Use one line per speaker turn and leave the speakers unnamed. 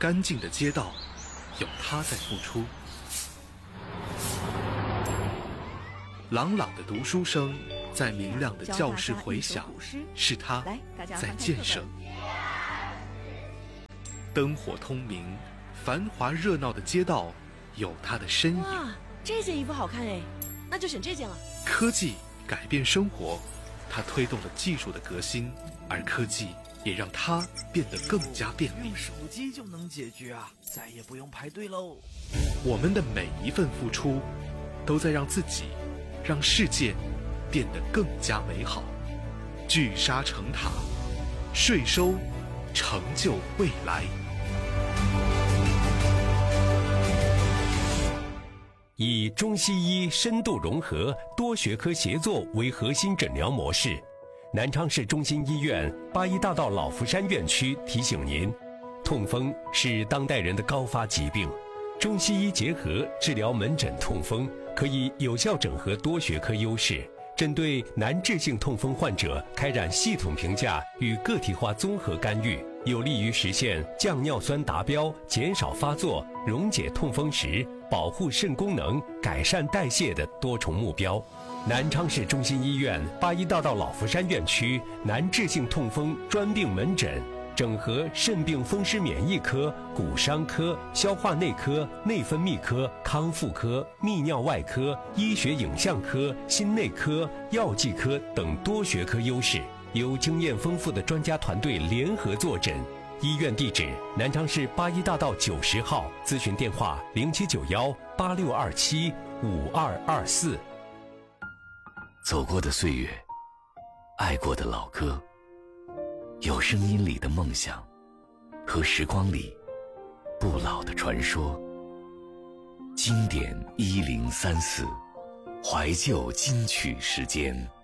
干净的街道，有他在付出；朗朗的读书声在明亮的教室回响，是他在建设。灯火通明，繁华热闹的街道有他的身影。
哇，这件衣服好看哎，那就选这件了。
科技改变生活，它推动了技术的革新，而科技也让它变得更加便利。
用手机就能解决啊，再也不用排队喽。
我们的每一份付出，都在让自己、让世界变得更加美好。聚沙成塔，税收成就未来。
以中西医深度融合、多学科协作为核心诊疗模式，南昌市中心医院八一大道老福山院区提醒您：痛风是当代人的高发疾病，中西医结合治疗门诊痛风，可以有效整合多学科优势，针对难治性痛风患者开展系统评价与个体化综合干预，有利于实现降尿酸达标、减少发作、溶解痛风石、保护肾功能、改善代谢的多重目标。南昌市中心医院八一大道老福山院区难治性痛风专病门诊，整合肾病风湿免疫科、骨伤科、消化内科、内分泌科、康复科、泌尿外科、医学影像科、心内科、药剂科等多学科优势，由经验丰富的专家团队联合坐诊。医院地址：南昌市八一大道90号，咨询电话079186275224。
走过的岁月，爱过的老歌，有声音里的梦想，和时光里不老的传说。经典1034，怀旧金曲时间。